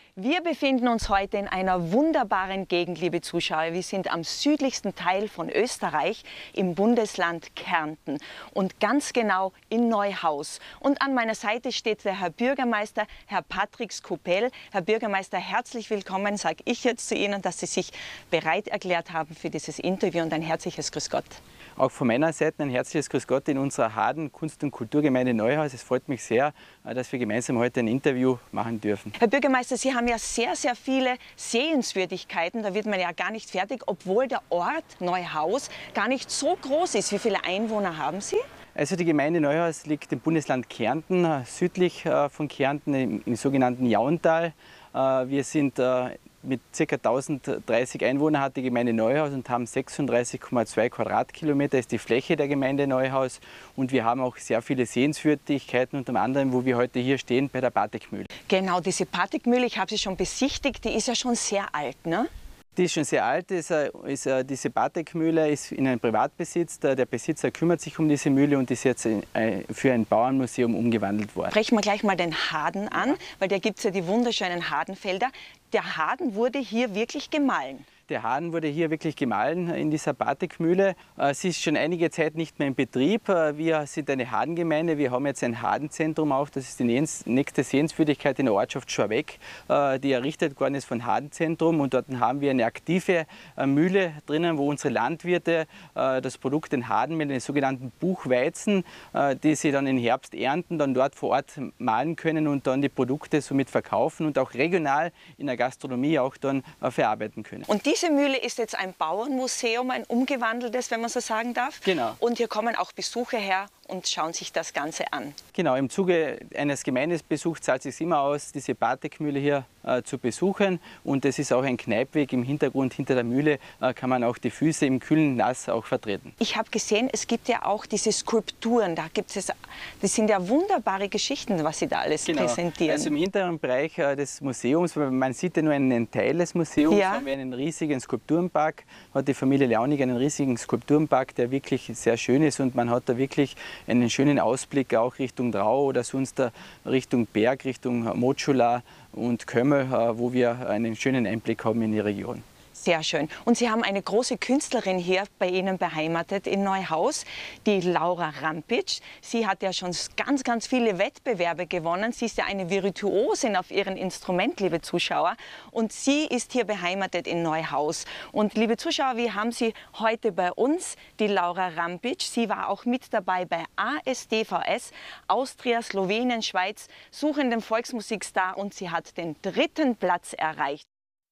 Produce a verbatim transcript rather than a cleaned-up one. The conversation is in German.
Wir befinden uns heute in einer wunderbaren Gegend, liebe Zuschauer. Wir sind am südlichsten Teil von Österreich im Bundesland Kärnten und ganz genau in Neuhaus. Und an meiner Seite steht der Herr Bürgermeister, Herr Patrick Skopel. Herr Bürgermeister, herzlich willkommen, sage ich jetzt zu Ihnen, dass Sie sich bereit erklärt haben für dieses Interview und ein herzliches Grüß Gott. Auch von meiner Seite ein herzliches Grüß Gott in unserer Haden Kunst- und Kulturgemeinde Neuhaus. Es freut mich sehr, dass wir gemeinsam heute ein Interview machen dürfen. Herr Bürgermeister, Sie haben ja sehr, sehr viele Sehenswürdigkeiten. Da wird man ja gar nicht fertig, obwohl der Ort Neuhaus gar nicht so groß ist. Wie viele Einwohner haben Sie? Also die Gemeinde Neuhaus liegt im Bundesland Kärnten, südlich von Kärnten im, im sogenannten Jauntal. Wir sind mit ca. tausenddreißig Einwohnern hat die Gemeinde Neuhaus und haben sechsunddreißig Komma zwei Quadratkilometer ist die Fläche der Gemeinde Neuhaus. Und wir haben auch sehr viele Sehenswürdigkeiten, unter anderem, wo wir heute hier stehen, bei der Patekmühle. Genau, diese Patekmühle, ich habe sie schon besichtigt, die ist ja schon sehr alt, ne? Die ist schon sehr alt. Ist, ist, diese Patekmühle ist in einem Privatbesitz. Der Besitzer kümmert sich um diese Mühle und ist jetzt für ein Bauernmuseum umgewandelt worden. Sprechen wir gleich mal den Haden an, weil da gibt es ja die wunderschönen Hadenfelder. Der Haden wurde hier wirklich gemahlen. Der Haden wurde hier wirklich gemahlen in dieser Patekmühle. Sie ist schon einige Zeit nicht mehr in Betrieb. Wir sind eine Hadengemeinde. Wir haben jetzt ein Hadenzentrum auch. Das ist die nächste Sehenswürdigkeit in der Ortschaft Schorwegg, die errichtet worden ist von Hadenzentrum. Und dort haben wir eine aktive Mühle drinnen, wo unsere Landwirte das Produkt, den Hadenmehl, den sogenannten Buchweizen, die sie dann im Herbst ernten, dann dort vor Ort mahlen können und dann die Produkte somit verkaufen und auch regional in der Gastronomie auch dann verarbeiten können. Und diese Mühle ist jetzt ein Bauernmuseum, ein umgewandeltes, wenn man so sagen darf. Genau. Und hier kommen auch Besucher her und schauen sich das Ganze an. Genau, im Zuge eines Gemeindebesuchs zahlt es sich immer aus, diese Patekmühle hier äh, zu besuchen. Und es ist auch ein Kneipweg im Hintergrund, hinter der Mühle äh, kann man auch die Füße im kühlen Nass auch vertreten. Ich habe gesehen, es gibt ja auch diese Skulpturen, da gibt es, das sind ja wunderbare Geschichten, was Sie da alles genau. präsentieren. Also im hinteren Bereich äh, des Museums, man sieht ja nur einen Teil des Museums, ja. haben wir einen riesigen Skulpturenpark, hat die Familie Launig einen riesigen Skulpturenpark, der wirklich sehr schön ist und man hat da wirklich einen schönen Ausblick auch Richtung Drau oder sonst Richtung Berg, Richtung Motschula und Kömmel, wo wir einen schönen Einblick haben in die Region. Sehr schön. Und Sie haben eine große Künstlerin hier bei Ihnen beheimatet in Neuhaus, die Laura Rampitsch. Sie hat ja schon ganz, ganz viele Wettbewerbe gewonnen. Sie ist ja eine Virtuosin auf ihrem Instrument, liebe Zuschauer. Und sie ist hier beheimatet in Neuhaus. Und liebe Zuschauer, wir haben sie heute bei uns, die Laura Rampitsch. Sie war auch mit dabei bei A S D V S, Austria, Slowenien, Schweiz, suchen den Volksmusikstar und sie hat den dritten Platz erreicht.